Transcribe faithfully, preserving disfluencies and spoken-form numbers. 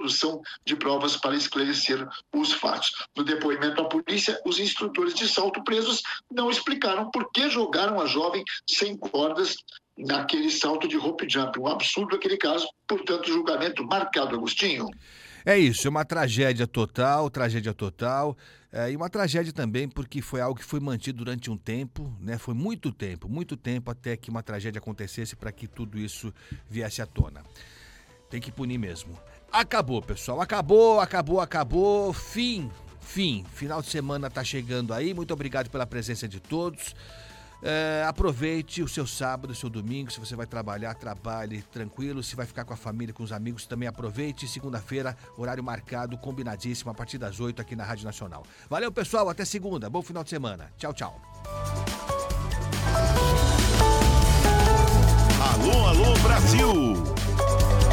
produção de provas para esclarecer os fatos. No depoimento à polícia, os instrutores de salto presos não explicaram por que jogaram a jovem sem cordas naquele salto de rope jump. Um absurdo aquele caso, portanto, julgamento marcado, Agostinho. É isso, é uma tragédia total, tragédia total, é, e uma tragédia também porque foi algo que foi mantido durante um tempo, né? Foi muito tempo, muito tempo até que uma tragédia acontecesse para que tudo isso viesse à tona. Tem que punir mesmo. Acabou, pessoal, acabou, acabou, acabou, fim, fim. Final de semana tá chegando aí, muito obrigado pela presença de todos. É, aproveite o seu sábado, o seu domingo. Se você vai trabalhar, trabalhe tranquilo. Se vai ficar com a família, com os amigos, também aproveite. Segunda-feira, horário marcado, combinadíssimo, a partir das oito aqui na Rádio Nacional. Valeu, pessoal, até segunda, bom final de semana. Tchau, tchau. Alô, alô, Brasil!